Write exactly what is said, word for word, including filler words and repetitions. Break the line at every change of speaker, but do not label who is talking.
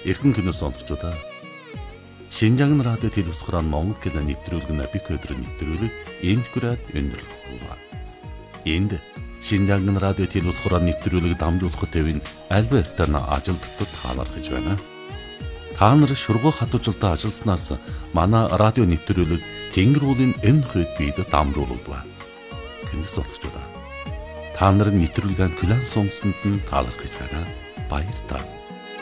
Эрхэм кино сонсогчдоо Шинжаан радио телевизээр Монгол кино нэвтрүүлэг бик өдрөөр нэвтрүүлэг энд хүрээд өндөрлөх болно. Энд Шинжаан радио телевизээр нэвтрүүлэг дамжуулах төвийн Альбертын ажилтнууд таалархаж байна. Та нар шургуу хат ужилдаа ажилласнаас манай радио нэвтрүүлэг Тэнгэр уулын энэ хойд бид дамжуулдаг. Кино сонсогчдоо та нарын нэвтрүүлгийн класс сонсонд нь таалархаж байна. Баярлалаа.